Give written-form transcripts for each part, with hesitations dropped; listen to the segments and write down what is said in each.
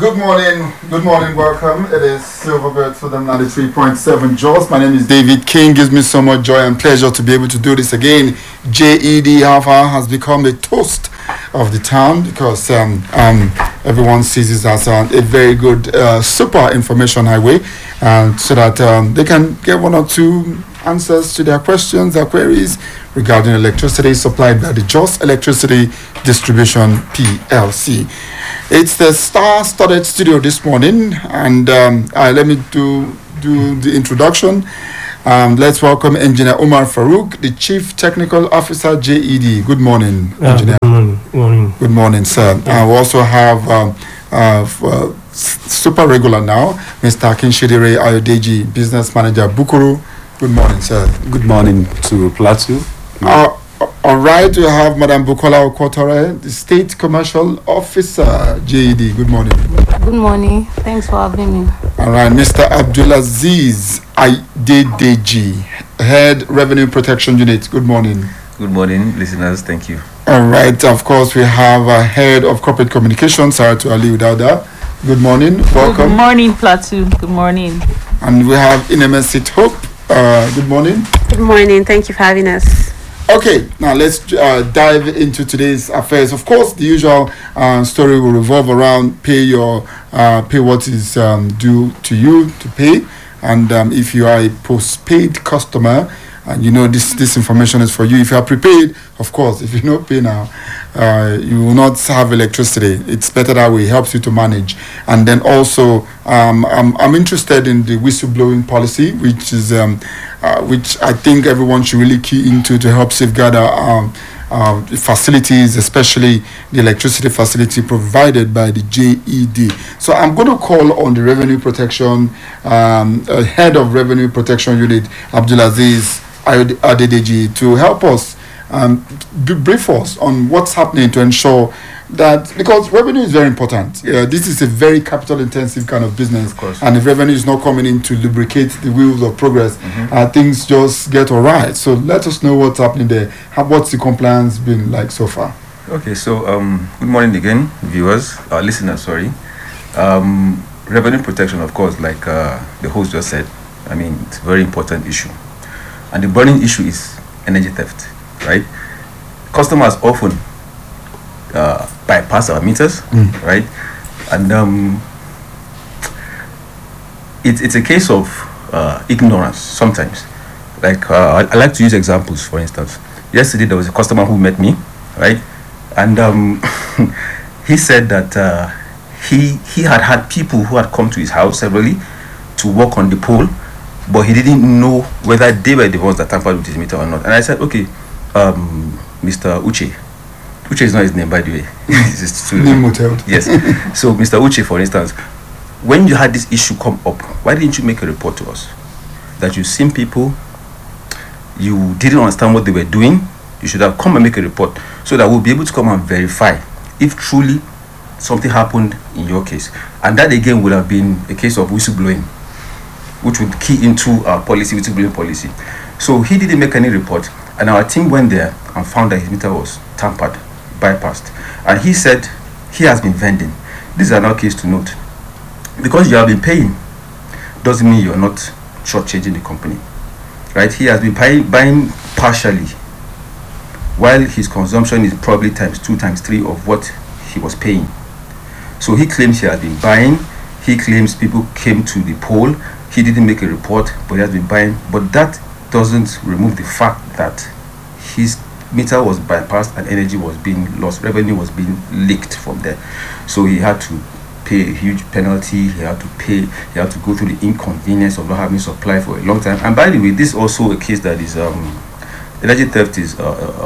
Good morning, welcome. It is Silverbird for the 93.7 Jaws. My name is David King. Gives me so much joy and pleasure to be able to do this again. JED Alpha has become a toast of the town because everyone sees this as a very good super information highway, and so that they can get one or two answers to their questions, their queries regarding electricity supplied by the Jos Electricity Distribution PLC. It's the star-studded studio this morning, and let me do the introduction. Let's welcome Engineer Umar Farouk, the Chief Technical Officer, JED. Good morning, Engineer. Good morning. Good morning, sir. We also have super regular now, Mr. Akinshidire Ayodeji, Business Manager, Bukuru. Good morning, sir. Good morning to Plateau. All right, we have Madam Bukola Okotore, the State Commercial Officer, JED. Good morning. Good morning. Thanks for having me. All right, Mr. Abdulaziz Aidedeji, Head Revenue Protection Unit. Good morning. Good morning, listeners. Thank you. All right, of course, we have a Head of Corporate Communications, Saratu Ali Udauda. Good morning. Welcome. Good morning, Plateau. Good morning. And we have Inemesit Hope. Good morning. Good morning. Thank you for having us. Okay, now let's dive into today's affairs. Of course, the usual story will revolve around pay what is due to you to pay, and if you are a postpaid customer, and you know this information is for you. If you are prepaid, of course, if you don't pay now, you will not have electricity. It's better that way. It helps you to manage. And then also, I'm interested in the whistleblowing policy, which I think everyone should really key into to help safeguard our facilities, especially the electricity facility provided by the JED. So I'm going to call on the Revenue Protection Head of Revenue Protection Unit, Abdulaziz Adedeji, to help us brief us on what's happening to ensure that, because revenue is very important. This is a very capital intensive kind of business, of course. And if revenue is not coming in to lubricate the wheels of progress, things just get all right. So let us know what's happening there. What's the compliance been like so far? Okay, so good morning again, viewers, listeners, sorry. Revenue protection, of course, like the host just said, I mean, it's a very important issue. And the burning issue is energy theft, right? Customers often bypass our meters, right? And it's a case of ignorance sometimes. Like I like to use examples. For instance, yesterday there was a customer who met me, right? And he said that he had people who had come to his house severally to work on the pole, but he didn't know whether they were the ones that tampered with his meter or not. And I said, okay, Mr. Uche is not his name, by the way. Yes. So Mr. Uche, for instance, when you had this issue come up, why didn't you make a report to us that you've seen people, you didn't understand what they were doing? You should have come and make a report so that we'll be able to come and verify if truly something happened in your case. And that again would have been a case of whistleblowing, which would key into our policy, whistleblowing policy. So he didn't make any report, and our team went there and found that his meter was tampered, bypassed. And he said he has been vending. This is another case to note. Because you have been paying doesn't mean you're not shortchanging the company, right? He has been buying partially, while his consumption is probably times 2, times 3 of what he was paying. So he claims he has been buying. He claims people came to the pole. He didn't make a report, but he has been buying. But that doesn't remove the fact that his meter was bypassed and energy was being lost, revenue was being leaked from there. So he had to pay a huge penalty. He had to go through the inconvenience of not having supply for a long time. And by the way, this is also a case that is energy theft is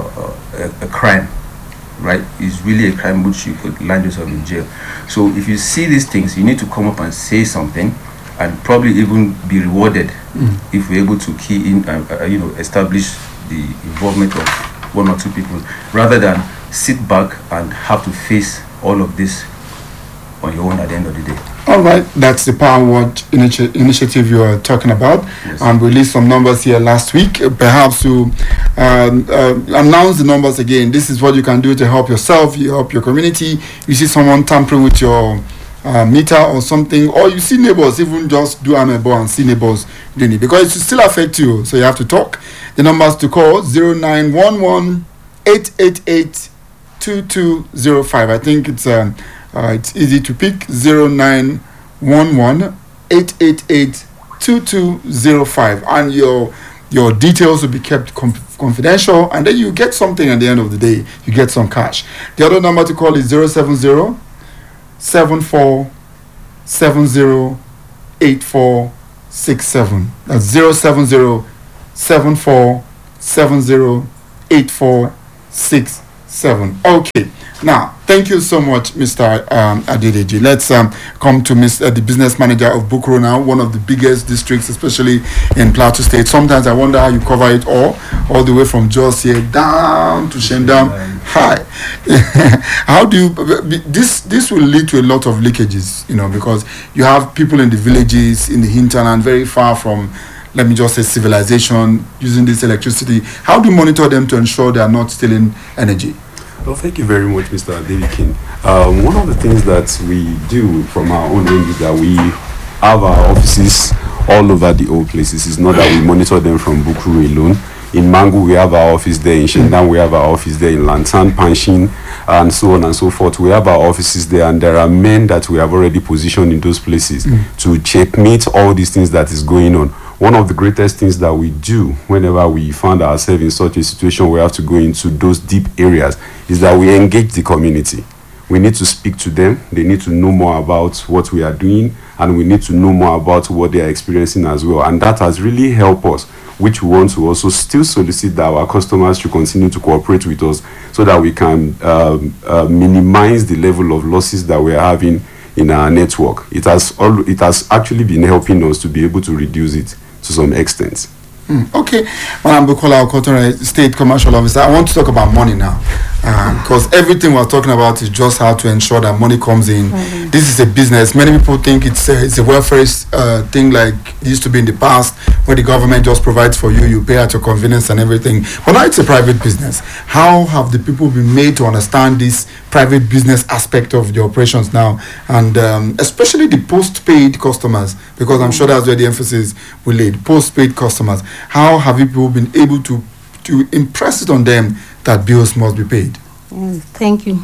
a crime, right? It's really a crime which you could land yourself in jail. So if you see these things, you need to come up and say something, and probably even be rewarded if we're able to key in and establish the involvement of 1 or 2 people, rather than sit back and have to face all of this on your own at the end of the day. All right, that's the Power Word initiative you are talking about. Yes. And we released some numbers here last week. Perhaps to announce the numbers again. This is what you can do to help yourself, you help your community. You see someone tampering with your meter or something, or you see neighbors even just do amebo and see neighbors doing it, because it will still affect you, so you have to talk. The numbers to call 0911 888 2205. I think it's easy to pick. 0911 888 2205, and your details will be kept confidential, and then you get something at the end of the day. You get some cash. The other number to call is 070 7470 8467. That's 070 7470 8467. Okay. Now, thank you so much, Mr. Adedeji. Let's come to the business manager of Bukuru now, one of the biggest districts, especially in Plateau State. Sometimes I wonder how you cover it all the way from Jos here down to Shendam. High. How do you? This will lead to a lot of leakages, because you have people in the villages, in the hinterland, very far from, let me just say, civilization, using this electricity. How do you monitor them to ensure they are not stealing energy? Well, thank you very much, Mr. David King. One of the things that we do from our own end is that we have our offices all over the old places. It's not that we monitor them from Bukuru alone. In Mangu, we have our office there. In Shendam, we have our office there. In Lantan, Panshin, and so on and so forth. We have our offices there, and there are men that we have already positioned in those places to checkmate all these things that is going on. One of the greatest things that we do whenever we find ourselves in such a situation we have to go into those deep areas is that we engage the community. We need to speak to them. They need to know more about what we are doing, and we need to know more about what they are experiencing as well. And that has really helped us, which we want to also still solicit that our customers should continue to cooperate with us so that we can minimize the level of losses that we are having in our network. It has actually been helping us to be able to reduce it to some extent. Okay, Madam Bukola Okotora, State Commercial Officer, I want to talk about money now, because everything we're talking about is just how to ensure that money comes in. This is a business. Many people think it's a welfare thing like it used to be in the past, where the government just provides for you, you pay at your convenience and everything. But now it's a private business. How have the people been made to understand this private business aspect of the operations now, and especially the post-paid customers, because I'm sure that's where the emphasis will lay. Post-paid customers. How have people been able to impress it on them that bills must be paid? Thank you.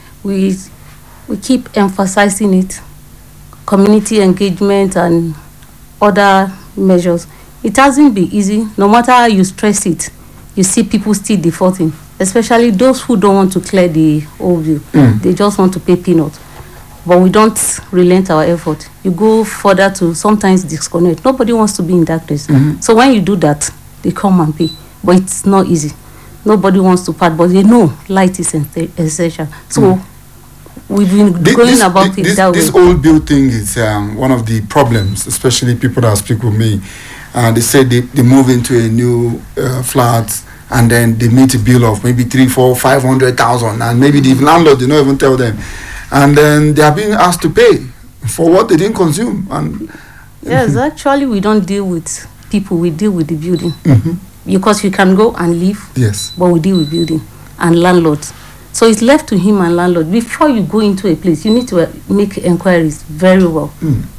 We keep emphasizing it. Community engagement and other measures. It hasn't been easy. No matter how you stress it, you see people still defaulting, especially those who don't want to clear the old bill. They just want to pay peanuts. But we don't relent our effort. You go further to sometimes disconnect. Nobody wants to be in that place. So when you do that, they come and pay. But it's not easy. Nobody wants to part, but they know light is essential. So we've been going about it that way. This old bill thing is one of the problems, especially people that speak with me. They say they move into a new flat, and then they meet a bill of maybe 300,000, 400,000, 500,000, and maybe the landlord did not even tell them. And then they are being asked to pay for what they didn't consume. And yes, actually, we don't deal with people. We deal with the building. Because you can go and leave. Yes. But we deal with building and landlords. So it's left to him and landlord. Before you go into a place, you need to make inquiries very well.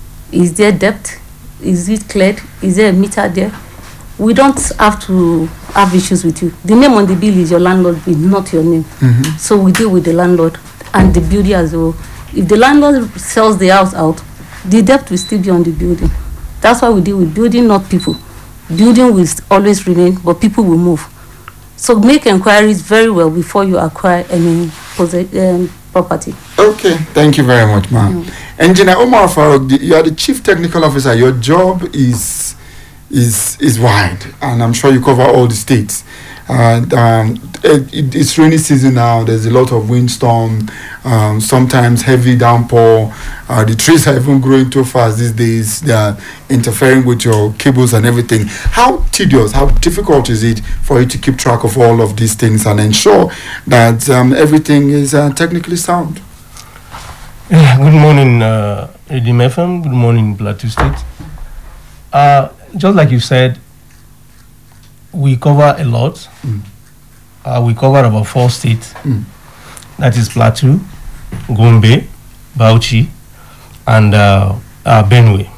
Is there debt? Is it cleared? Is there a meter there? We don't have to have issues with you. The name on the bill is your landlord bill, not your name. So we deal with the landlord and the building as well. If the landlord sells the house out, the debt will still be on the building. That's why we deal with building, not people. Building will always remain, but people will move. So make inquiries very well before you acquire any property. Okay, thank you very much, ma'am. Engineer Omar Farouk, you are the Chief Technical Officer. Your job is wide, and I'm sure you cover all the states. It's rainy season now. There's a lot of windstorm, sometimes heavy downpour. The trees are even growing too fast these days. They are interfering with your cables and everything. How tedious, how difficult is it for you to keep track of all of these things and ensure that everything is technically sound? Good morning, Redeem FM. Good morning, Plateau State. Just like you said, we cover a lot. We cover about 4 states. That is Plateau, Gombe, Bauchi, and Benue.